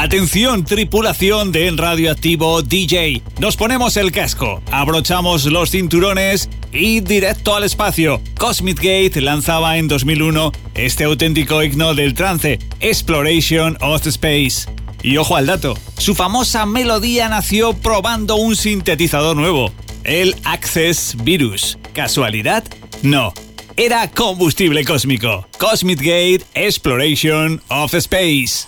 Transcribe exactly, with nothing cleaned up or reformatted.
Atención, tripulación de Radioactivo D J. Nos ponemos el casco, abrochamos los cinturones y directo al espacio. Cosmic Gate lanzaba en dos mil uno este auténtico himno del trance, Exploration of Space. Y ojo al dato, su famosa melodía nació probando un sintetizador nuevo, el Access Virus. ¿Casualidad? No. Era combustible cósmico. Cosmic Gate Exploration of Space.